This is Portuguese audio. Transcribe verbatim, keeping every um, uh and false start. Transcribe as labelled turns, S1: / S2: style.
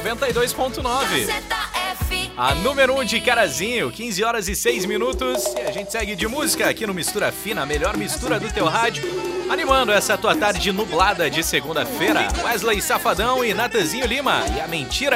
S1: noventa e dois ponto nove. A número um de Carazinho, quinze horas e seis minutos. E a gente segue de música aqui no Mistura Fina, a melhor mistura do teu rádio. Animando essa tua tarde nublada de segunda-feira. Wesley Safadão e Natanzinho Lima. E a mentira